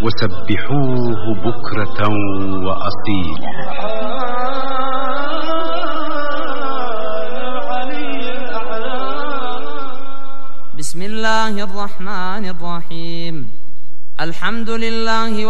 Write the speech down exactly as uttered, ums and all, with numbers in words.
وسبحوه بكرة وأصيلا. بسم الله الرحمن الرحيم. الحمد لله